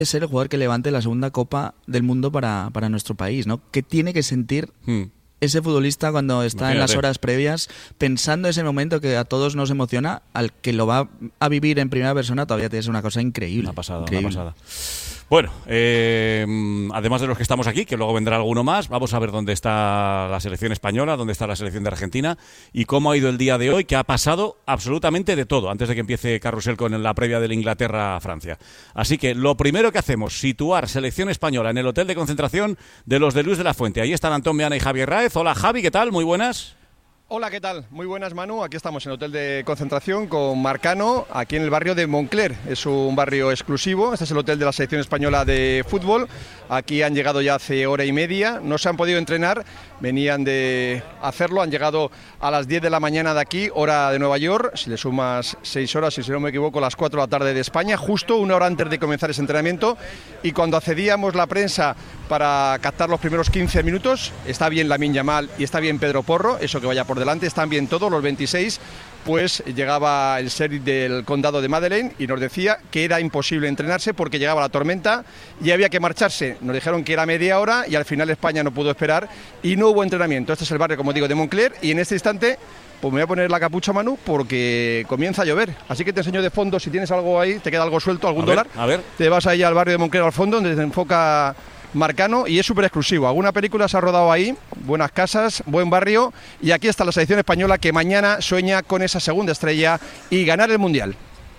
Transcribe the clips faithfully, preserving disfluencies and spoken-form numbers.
ser el jugador que levante la segunda Copa del Mundo para, para nuestro país, ¿no? ¿Qué tiene que sentir hmm. ese futbolista cuando está Imagínate. en las horas previas pensando ese momento que a todos nos emociona? Al que lo va a vivir en primera persona todavía es una cosa increíble. Una pasada, increíble. una pasada. Bueno, eh, además de los que estamos aquí, que luego vendrá alguno más, vamos a ver dónde está la selección española, dónde está la selección de Argentina y cómo ha ido el día de hoy, que ha pasado absolutamente de todo, antes de que empiece Carrusel con la previa de Inglaterra a Francia. Así que lo primero que hacemos, situar selección española en el hotel de concentración de los de Luis de la Fuente. Ahí están Antón Meana y Javier Raez. Hola Javi, ¿qué tal? Muy buenas. Hola, ¿qué tal? Muy buenas, Manu. Aquí estamos en el hotel de concentración con Marcano, aquí en el barrio de Moncler. Es un barrio exclusivo, este es el hotel de la selección española de fútbol. Aquí han llegado ya hace hora y media, no se han podido entrenar, venían de hacerlo, han llegado a las diez de la mañana de aquí, hora de Nueva York, si le sumas seis horas, si no me equivoco, las cuatro de la tarde de España, justo una hora antes de comenzar ese entrenamiento. Y cuando accedíamos la prensa para captar los primeros quince minutos, está bien Lamine Yamal y está bien Pedro Porro, eso que vaya por delante, están bien todos los veintiséis, pues llegaba el sheriff del condado de Madeleine y nos decía que era imposible entrenarse porque llegaba la tormenta y había que marcharse. Nos dijeron que era media hora y al final España no pudo esperar y no hubo entrenamiento. Este es el barrio, como digo, de Moncler y en este instante pues me voy a poner la capucha, Manu, porque comienza a llover. Así que te enseño de fondo, si tienes algo ahí, te queda algo suelto, algún a ver, dólar, a ver. Te vas ahí al barrio de Moncler al fondo, donde te enfoca Marcano, y es súper exclusivo. Alguna película se ha rodado ahí, buenas casas, buen barrio, y aquí está la selección española que mañana sueña con esa segunda estrella y ganar el Mundial.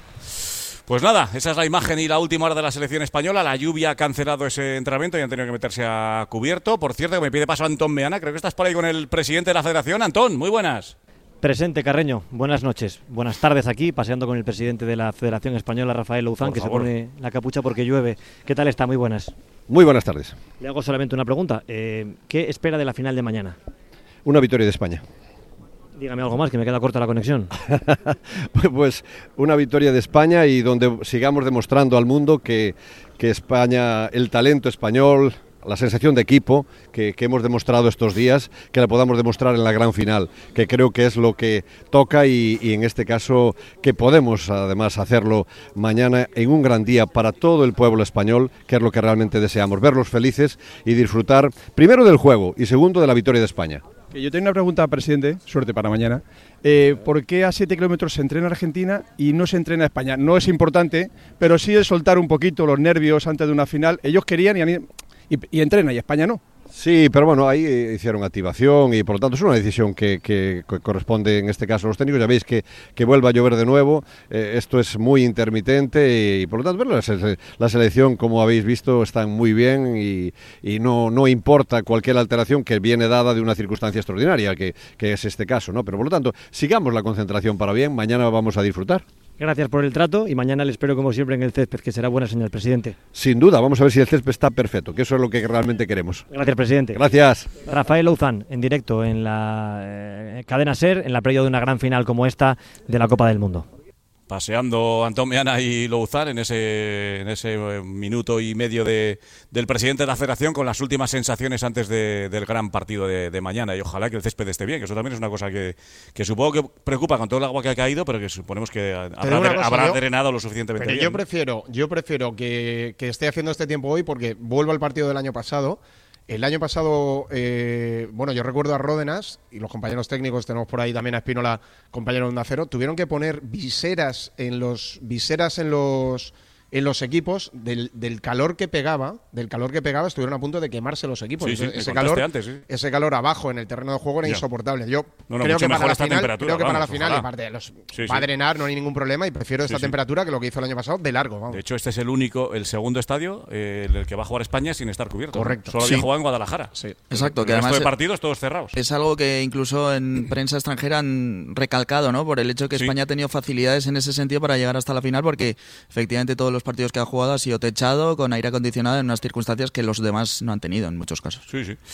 Pues nada, esa es la imagen y la última hora de la selección española. La lluvia ha cancelado ese entrenamiento y han tenido que meterse a cubierto. Por cierto, que me pide paso Antón Meana, creo que estás por ahí con el presidente de la federación. Antón, muy buenas. Presente, Carreño. Buenas noches. Buenas tardes aquí, paseando con el presidente de la Federación Española, Rafael Louzán, por que favor. Se pone la capucha porque llueve. ¿Qué tal está? Muy buenas. Muy buenas tardes. Le hago solamente una pregunta. Eh, ¿Qué espera de la final de mañana? Una victoria de España. Dígame algo más, que me queda corta la conexión. Pues una victoria de España y donde sigamos demostrando al mundo que, que España, el talento español, la sensación de equipo que, que hemos demostrado estos días, que la podamos demostrar en la gran final, que creo que es lo que toca y, y en este caso que podemos además hacerlo mañana en un gran día para todo el pueblo español, que es lo que realmente deseamos, verlos felices y disfrutar primero del juego y segundo de la victoria de España. Yo tengo una pregunta, presidente, suerte para mañana. Eh, ¿Por qué a siete kilómetros se entrena Argentina y no se entrena España? No es importante, pero sí es soltar un poquito los nervios antes de una final. Ellos querían y, y, y entrena y España no. Sí, pero bueno, ahí hicieron activación y por lo tanto es una decisión que, que, que corresponde en este caso a los técnicos. Ya veis que, que vuelva a llover de nuevo, eh, esto es muy intermitente y por lo tanto bueno, la, la selección, como habéis visto, está muy bien y, y no, no importa cualquier alteración que viene dada de una circunstancia extraordinaria, que, que es este caso, ¿no? Pero por lo tanto, sigamos la concentración para bien, mañana vamos a disfrutar. Gracias por el trato y mañana le espero como siempre en el césped, que será buena señal, presidente. Sin duda, vamos a ver si el césped está perfecto, que eso es lo que realmente queremos. Gracias, presidente. Gracias. Rafael Louzán, en directo en la eh, cadena SER, en la previa de una gran final como esta de la Copa del Mundo. Paseando Antón Meana y Louzán en ese, en ese minuto y medio de, del presidente de la federación con las últimas sensaciones antes de, del gran partido de, de mañana y ojalá que el césped esté bien, que eso también es una cosa que, que supongo que preocupa con todo el agua que ha caído, pero que suponemos que habrá, de, cosa, habrá yo, drenado lo suficientemente pero bien. Yo prefiero, yo prefiero que, que esté haciendo este tiempo hoy porque vuelvo al partido del año pasado. El año pasado, eh, bueno, yo recuerdo a Ródenas y los compañeros técnicos, tenemos por ahí también a Espínola, compañero de Onda Cero, tuvieron que poner viseras en los viseras en los en los equipos del, del calor que pegaba, del calor que pegaba, estuvieron a punto de quemarse los equipos. Sí, sí, ese, ese calor, antes, sí. ese calor abajo en el terreno de juego era ya. insoportable. Yo no, no, creo que para la final, creo que vamos, para la final, ojalá. aparte los, sí, va a sí. drenar, no hay ningún problema y prefiero esta sí, temperatura sí. que lo que hizo el año pasado de largo. Vamos. De hecho, este es el único, el segundo estadio eh, en el que va a jugar España sin estar cubierto. Correcto. ¿no? Solo sí. había jugado en Guadalajara. Sí. Exacto. El que resto además de partidos todos cerrados. Es algo que incluso en prensa extranjera han recalcado, ¿no? Por el hecho que sí. España ha tenido facilidades en ese sentido para llegar hasta la final, porque efectivamente todos los partidos que ha jugado ha sido techado, con aire acondicionado, en unas circunstancias que los demás no han tenido en muchos casos. Sí, sí.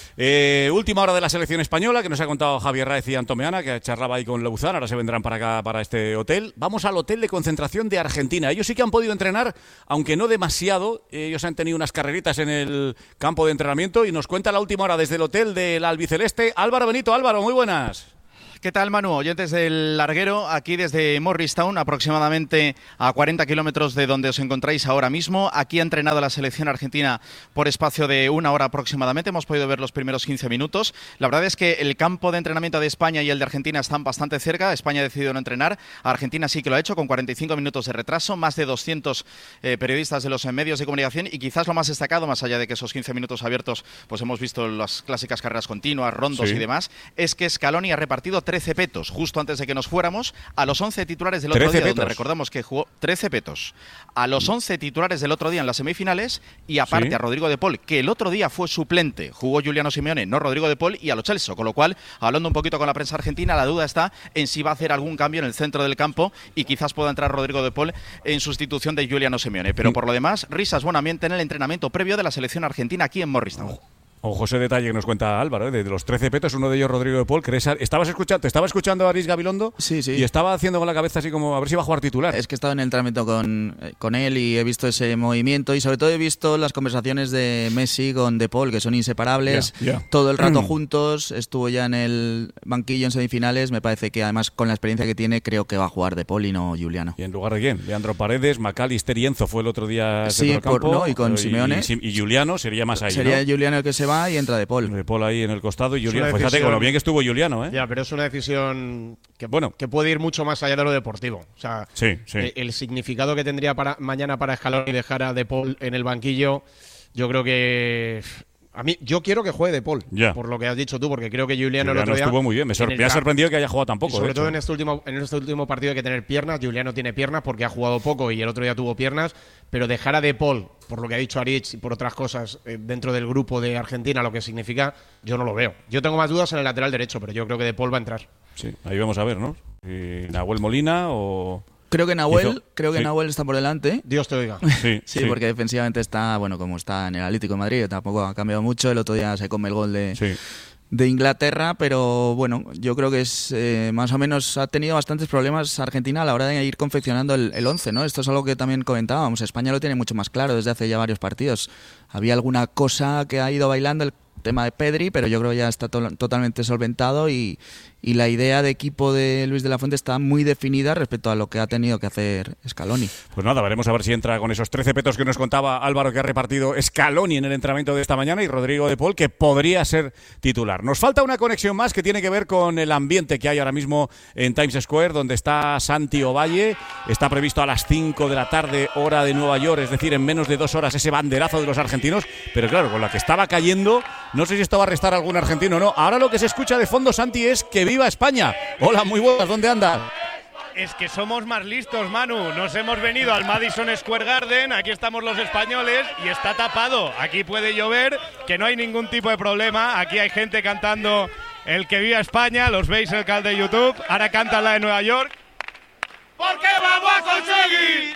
Eh, última hora de la selección española, que nos ha contado Javier Raez y Antón Meana, que charlaba ahí con Louzán, ahora se vendrán para acá, para este hotel. Vamos al hotel de concentración de Argentina. Ellos sí que han podido entrenar, aunque no demasiado. Ellos han tenido unas carreritas en el campo de entrenamiento y nos cuenta la última hora desde el hotel del albiceleste. Álvaro Benito. Álvaro, muy buenas. ¿Qué tal, Manu? Oyentes del larguero, aquí desde Morristown, aproximadamente a cuarenta kilómetros de donde os encontráis ahora mismo. Aquí ha entrenado la selección argentina por espacio de una hora aproximadamente. Hemos podido ver los primeros quince minutos. La verdad es que el campo de entrenamiento de España y el de Argentina están bastante cerca. España ha decidido no entrenar. Argentina sí que lo ha hecho con cuarenta y cinco minutos de retraso. Más de doscientos eh, periodistas de los eh, medios de comunicación. Y quizás lo más destacado, más allá de que esos quince minutos abiertos, pues hemos visto las clásicas carreras continuas, rondos sí. y demás, es que Scaloni ha repartido trece petos, justo antes de que nos fuéramos, a los once titulares del otro día, petos. donde recordamos que jugó trece petos, a los once titulares del otro día en las semifinales, y aparte ¿Sí? a Rodrigo de Paul, que el otro día fue suplente, jugó Giuliano Simeone, no Rodrigo de Paul, y a Lo Celso, con lo cual, hablando un poquito con la prensa argentina, la duda está en si va a hacer algún cambio en el centro del campo y quizás pueda entrar Rodrigo de Paul en sustitución de Giuliano Simeone, pero por lo demás, risas, buen ambiente en el entrenamiento previo de la selección argentina aquí en Morristown. Ojo ese detalle que nos cuenta Álvaro, ¿eh? de los trece petos, uno de ellos Rodrigo de Paul. ¿Estabas escuchando, ¿Te estaba escuchando Aris Gabilondo? Sí, sí. Y estaba haciendo con la cabeza así como a ver si iba a jugar titular. Es que he estado en el entrenamiento con, con él y he visto ese movimiento y sobre todo he visto las conversaciones de Messi con de Paul, que son inseparables, yeah, yeah. todo el rato juntos. Estuvo ya en el banquillo en semifinales. Me parece que además con la experiencia que tiene creo que va a jugar de Paul y no Giuliano. ¿Y en lugar de quién? Leandro Paredes, McAllister y Enzo fue el otro día sí, por, campo, no, y con y, Simeone. Y, y Giuliano sería más ahí, Sería ¿no? Giuliano el que se va y entra de Paul. De Paul ahí en el costado y Giuliano. Fíjate con lo bien que estuvo Giuliano, ¿eh? Ya, pero es una decisión que, bueno, que puede ir mucho más allá de lo deportivo. O sea, sí, sí. El, el significado que tendría para mañana para Scaloni dejar a De Paul en el banquillo, yo creo que... A mí, yo quiero que juegue De Paul, yeah. por lo que has dicho tú, porque creo que Giuliano, Giuliano el otro día estuvo muy bien. Me, sor me ha sorprendido que haya jugado tan poco. Sobre de todo hecho. en este último en este último partido hay que tener piernas. Giuliano tiene piernas porque ha jugado poco y el otro día tuvo piernas, pero dejar a De Paul, por lo que ha dicho Aritz y por otras cosas, eh, dentro del grupo de Argentina, lo que significa, yo no lo veo. Yo tengo más dudas en el lateral derecho, pero yo creo que De Paul va a entrar. Sí, ahí vamos a ver, ¿no? Si Nahuel Molina o... Creo que Nahuel, Hizo, creo que sí. Nahuel está por delante. Dios te oiga. Sí, sí, sí, porque defensivamente está, bueno, como está en el Atlético de Madrid, tampoco ha cambiado mucho. El otro día se come el gol de, sí. de Inglaterra, pero bueno, yo creo que es eh, más o menos ha tenido bastantes problemas Argentina a la hora de ir confeccionando el, el once, ¿no? Esto es algo que también comentábamos. España lo tiene mucho más claro desde hace ya varios partidos. Había alguna cosa que ha ido bailando el tema de Pedri, pero yo creo que ya está to totalmente solventado y, y la idea de equipo de Luis de la Fuente está muy definida respecto a lo que ha tenido que hacer Scaloni. Pues nada, veremos a ver si entra con esos trece petos que nos contaba Álvaro, que ha repartido Scaloni en el entrenamiento de esta mañana, y Rodrigo de Paul, que podría ser titular. Nos falta una conexión más que tiene que ver con el ambiente que hay ahora mismo en Times Square, donde está Santi Ovalle. Está previsto a las cinco de la tarde, hora de Nueva York, es decir, en menos de dos horas, ese banderazo de los argentinos. Pero claro, con la que estaba cayendo, no sé si esto va a restar a algún argentino o no. Ahora lo que se escucha de fondo, Santi, es que viva España. Hola, muy buenas, ¿dónde andas? Es que somos más listos, Manu. Nos hemos venido al Madison Square Garden, aquí estamos los españoles y está tapado. Aquí puede llover, que no hay ningún tipo de problema. Aquí hay gente cantando el que viva España, los veis en el canal de YouTube. Ahora cantan la de Nueva York. Porque vamos a conseguir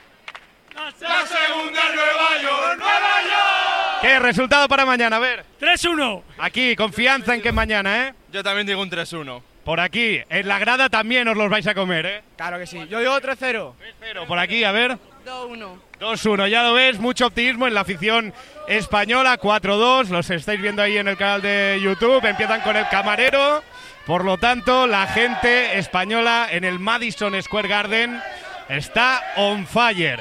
la segunda en Nueva York, Nueva York. ¿Qué resultado para mañana? A ver. tres uno. Aquí, confianza en que mañana, ¿eh? Yo también digo un tres uno. Por aquí, en la grada también os los vais a comer, ¿eh? Claro que sí. Yo digo tres cero. tres cero. Por aquí, a ver. dos uno. dos uno, ya lo ves, mucho optimismo en la afición española. cuatro dos, los estáis viendo ahí en el canal de YouTube. Empiezan con el camarero. Por lo tanto, la gente española en el Madison Square Garden está on fire.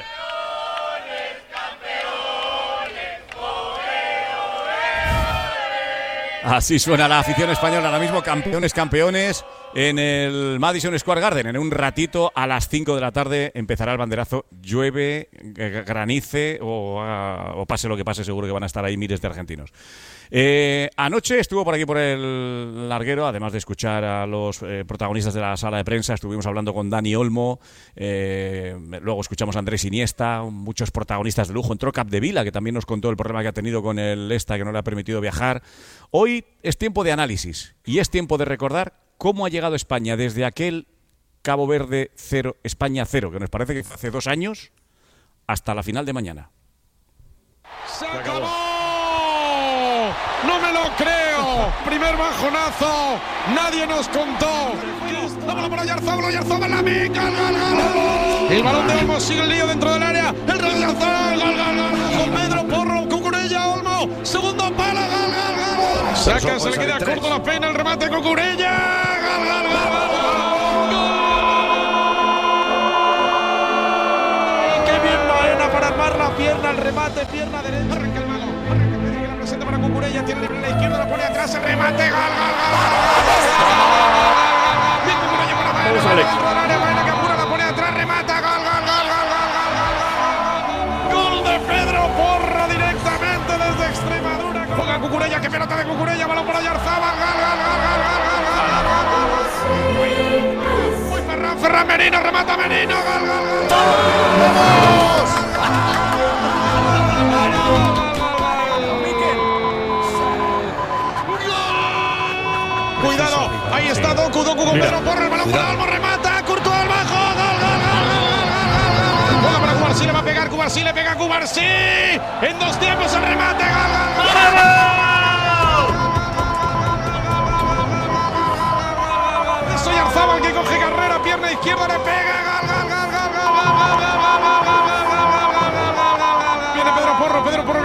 Así suena la afición española ahora mismo, campeones, campeones, en el Madison Square Garden. En un ratito, a las cinco de la tarde, empezará el banderazo. Llueve, granice o, o pase lo que pase, seguro que van a estar ahí miles de argentinos. Eh, anoche estuvo por aquí por el larguero, además de escuchar a los eh, protagonistas de la sala de prensa, estuvimos hablando con Dani Olmo, eh, luego escuchamos a Andrés Iniesta, muchos protagonistas de lujo. Entró Capdevila, que también nos contó el problema que ha tenido con el ESTA, que no le ha permitido viajar. Hoy es tiempo de análisis y es tiempo de recordar cómo ha llegado España desde aquel Cabo Verde cero, España cero, que nos parece que hace dos años, hasta la final de mañana. ¡Se acabó! ¡No me lo creo! ¡Primer bajonazo! ¡Nadie nos contó! ¡Vámonos por Oyarzabal! ¡Oyarzabal la mica! ¡Gol, gol, gol! El balón de Olmo sigue el lío dentro del área. ¡El rey de Oyarzabal! ¡Gol, gol, gol! Con Pedro Porro, Cucurella, Olmo. ¡Segundo palo! ¡Gol, gol, gol! Saca, se le queda corto la pena el remate Cucurella. ¡Gol, gol, gol! remate, pierna derecha. Arranca el mago. Arranca el que la presenta para Cucurella. Tiene libre la izquierda, la pone atrás. El remate. Gol, gol, gol. Bien Cucurella para Baena. Baena que apura, la pone atrás. Remata. Gol, gol, gol, gol, gol, gol. Gol de Pedro Porro directamente desde Extremadura. Juega Cucurella. Que pelota de Cucurella. Balón para Oyarzábal. Gol, gol, gol, gol, gol, gol. Muy Ferran. Ferran Merino. Remata Merino. Gol, gol, gol. ¡Vamos! Cuidado, ahí está Doku, Doku con Pedro Porro, el balón para Olmo, remata, Courtois al bajo, gol, gol, gol, gol, gol, gol, para Cubarsí, le va a pegar, Cubarsí, le pega Cubarsí, en dos tiempos el remate, gol, gol, gol, gol, Oyarzábal que coge carrera, pierna izquierda, le pega, gol, gol, gol, gol, gol, gol, gol, gol, gol, gol, gol, gol, gol, gol, gol, gol, viene Pedro Porro, Pedro Porro